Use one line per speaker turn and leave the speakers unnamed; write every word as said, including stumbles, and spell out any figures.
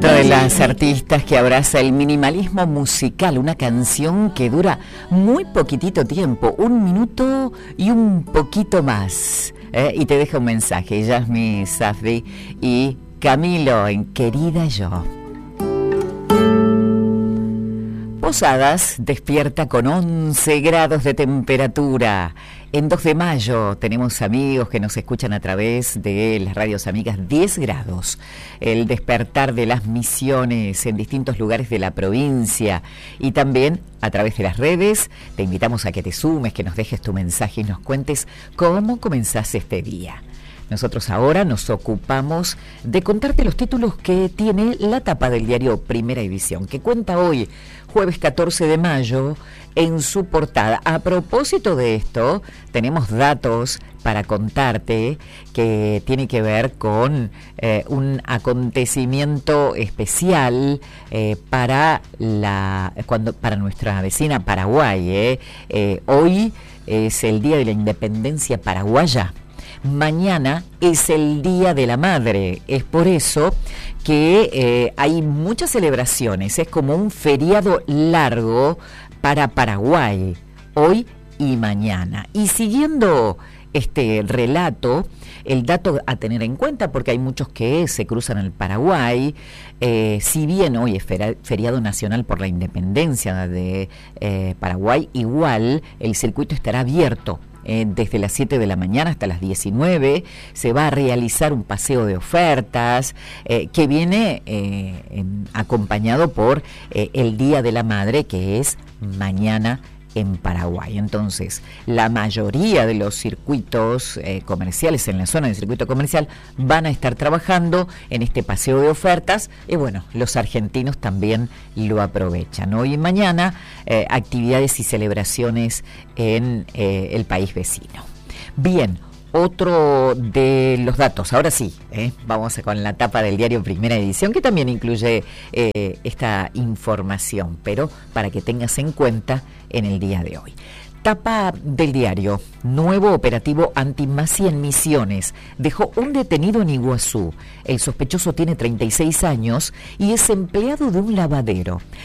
Otra de las artistas que abraza el minimalismo musical, una canción que dura muy poquitito tiempo, un minuto y un poquito más. ¿eh? Y te deja un mensaje, Yasmi Safdie y Camilo en Querida Yo. Posadas despierta con once grados de temperatura. En dos de mayo tenemos amigos que nos escuchan a través de las radios amigas, diez grados. El despertar de las misiones en distintos lugares de la provincia y también a través de las redes. Te invitamos a que te sumes, que nos dejes tu mensaje y nos cuentes cómo comenzás este día. Nosotros ahora nos ocupamos de contarte los títulos que tiene la tapa del diario Primera Edición, que cuenta hoy, jueves catorce de mayo, en su portada. A propósito de esto, tenemos datos para contarte que tiene que ver con eh, un acontecimiento especial eh, para la cuando para nuestra vecina Paraguay. Eh. Eh, hoy es el Día de la Independencia Paraguaya. Mañana es el Día de la Madre, es por eso que eh, hay muchas celebraciones, es como un feriado largo para Paraguay, hoy y mañana. Y siguiendo este relato, el dato a tener en cuenta, porque hay muchos que se cruzan al Paraguay, eh, si bien hoy es feriado nacional por la independencia de eh, Paraguay, igual el circuito estará abierto. Eh, desde las siete de la mañana hasta las diecinueve se va a realizar un paseo de ofertas eh, que viene eh, en, acompañado por eh, el Día de la Madre, que es mañana en Paraguay. Entonces, la mayoría de los circuitos eh, comerciales en la zona del circuito comercial van a estar trabajando en este paseo de ofertas y bueno, los argentinos también lo aprovechan. Hoy y mañana, eh, actividades y celebraciones en eh, el país vecino. Bien, otro de los datos, ahora sí, ¿eh? vamos a con la tapa del diario Primera Edición, que también incluye eh, esta información, pero para que tengas en cuenta en el día de hoy. Tapa del diario, nuevo operativo antimafia en Misiones, dejó un detenido en Iguazú. El sospechoso tiene treinta y seis años y es empleado de un lavadero.